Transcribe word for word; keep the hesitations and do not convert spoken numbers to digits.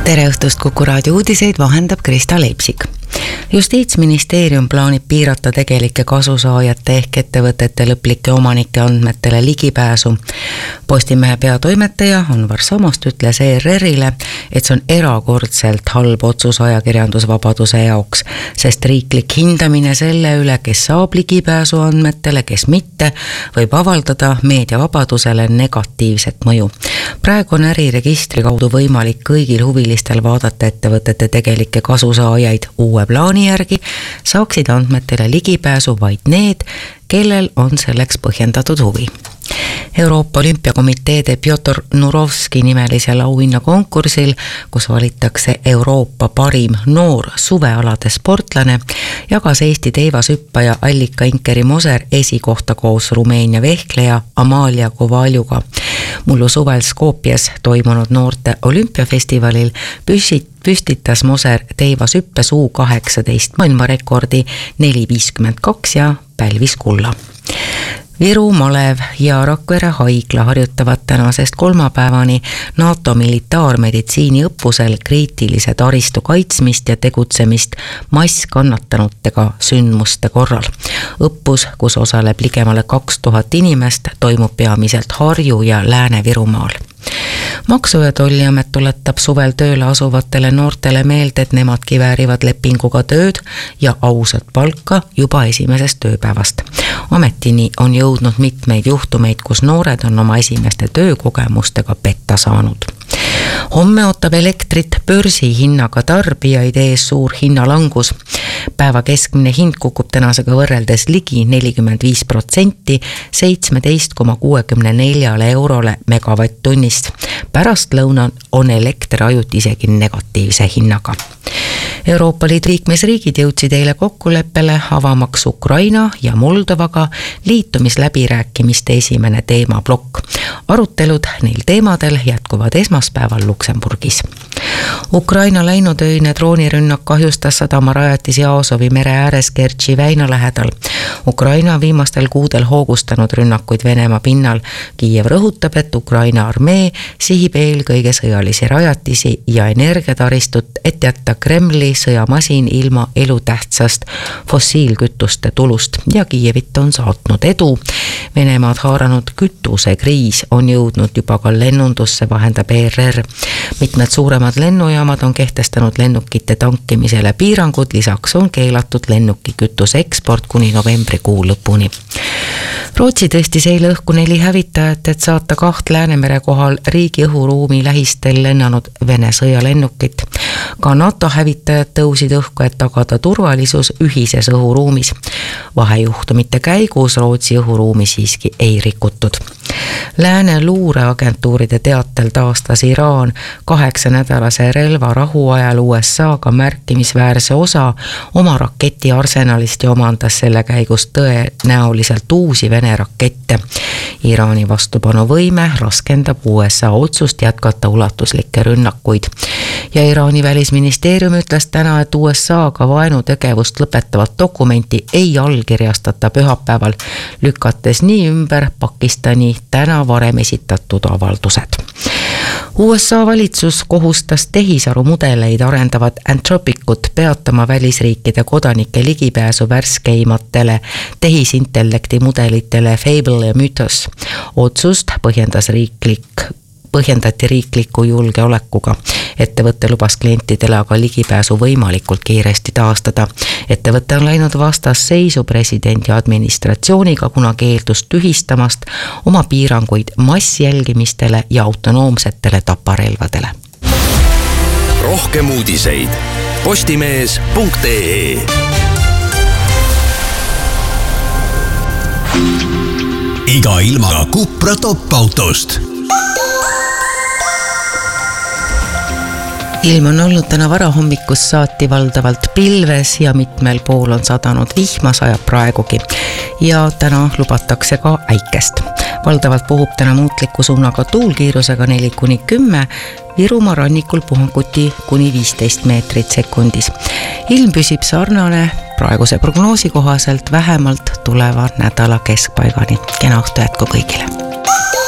Tere õhtust, Kuku raadio uudiseid vahendab Krista Leipsik. Justiitsministeerium plaanib piirata tegelike kasusaajate ehk ettevõtete lõplike omanike andmetele ligipääsu. Postimehe peatoimetaja Anvar Samost ütles E R R-ile, et see on erakordselt halb otsus ajakirjandusvabaduse jaoks, sest riiklik hindamine selle üle, kes saab ligipääsu andmetele, kes mitte, võib avaldada meediavabadusele negatiivset mõju. Praegu on äriregistri kaudu võimalik kõigil huvilistel vaadata ettevõtete tegelikke kasusaajaid. Uue plaani järgi saaksid andmetele ligipääsu vaid need, kellel on selleks põhjendatud huvi. Euroopa Olümpiakomitee teeb Pjotor Nurovski nimelisel auhinna konkursil, kus valitakse Euroopa parim noor suvealade sportlane, jagas Eesti teivashüppaja Allika Inkeri Moser esikohta koos Rumeenia vehkleja Amalia Kovaljuga. Mullu suvel Skopjes toimunud noorte olümpiafestivalil püstitas Moser teivashüppes U kaheksateist maailmarekordi neli viiskümmend kaks ja pälvis kulla. Viru, Malev ja Rakvere haigla harjutavad tänasest kolmapäevani NATO militaarmeditsiini õppusel kriitilise taristu kaitsmist ja tegutsemist masskannatanutega sündmuste korral. Õppus, kus osaleb ligemale kaks tuhat inimest, toimub peamiselt Harju- ja Lääne-Virumaal. Maksu- ja Tolliamet tuletab suvel tööle asuvatele noortele meelde, et nemadki väärivad lepinguga tööd ja ausat palka juba esimesest tööpäevast. Ametini on jõudnud mitmeid juhtumeid, kus noored on oma esimeste töökogemustega petta saanud. Homme ootab elektrit börsihinnaga tarbijaid ees suur hinnalangus. Päeva keskmine hind kukub tänasega võrreldes ligi nelikümmend viis protsenti seitseteist koma kuuekümne neljale eurole megavatt-tunnist. Pärast lõuna on elekter ajuti isegi negatiivse hinnaga. Euroopa Liidu liikmesriigid jõudsid eile kokkuleppele avamaks Ukraina ja Moldovaga liitumisläbirääkimiste esimene teemablokk. Arutelud neil teemadel jätkuvad esmaspäeval Luksemburgis. Ukraina läinutöine droonirünnak kahjustas sadamarajatisi Aasovi mere ääres Kertši väina lähedal. Ukraina on viimastel kuudel hoogustanud rünnakuid Venemaa pinnal. Kiiev rõhutab, et Ukraina armee sihib eelkõige sõjalisi rajatisi ja energiataristut, et jätta Kremli sõjamasin ilma elutähtsast fossiilkütuste tulust ja Kiievit on saatnud edu. Venemaad haaranud kütusekriis on jõudnud juba ka lennundusse, vahendab E R R. Mitmed suuremad lennujaamad on kehtestanud lennukite tankimisele piirangud, lisaks on keelatud lennukikütuse eksport kuni novembrikuu lõpuni. Rootsi tõstis eile õhku neli hävitajat, et saata kaht Läänemere kohal riigi õhuruumi lähistel lennanud Vene sõjalennukit. Ka NATO hävitajad tõusid õhku, et tagada turvalisus ühises õhuruumis. Vahejuhtumite käigus Rootsi õhuruumi siiski ei rikutud. Lääne luureagentuuride teatel taastas Iraan kaheksa nädalase relva rahuajal U S A-ga märkimisväärse osa oma raketiarsenalist ja omandas selle käigus tõenäoliselt uusi Vene rakette. Iraani vastupanuvõime raskendab U S A otsust jätkata ulatuslikke rünnakuid. Ja Iraani välisministeerium ütles täna, et U S A-ga vaenutegevust lõpetavat dokumenti ei allkirjastata pühapäeval, lükates nii ümber Pakistani täna varem esitatud avaldused. U S A valitsus kohustas tehisarumudeleid arendavat Anthropicut peatama välisriikide kodanike ligipääsu värskeimatele tehisintellekti mudelitele Fable ja Mythos. Otsust põhjendas riiklik põhjendati riikliku julgeolekuga. Ettevõtte lubas klientidele aga ligipääsu võimalikult kiiresti taastada. Ettevõtte on läinud vastasseisu presidendi administratsiooniga, kuna keeldus tühistamast oma piiranguid massjälgimistele ja autonoomsetele taparelvadele. Rohkem uudiseid postimees punkt ee. Iga ilmaga Cupra top-autost. Ilm on olnud täna varahommikust saati valdavalt pilves ja mitmel pool on sadanud vihma, sajab praegugi. Ja täna lubatakse ka äikest. Valdavalt puhub täna muutliku suunaga tuulkiirusega neli kuni kümme, Virumaa rannikul puhanguti kuni viisteist meetrit sekundis. Ilm püsib sarnane praeguse prognoosi kohaselt vähemalt tuleva nädala keskpaigani. Kena õhtu jätku kõigile.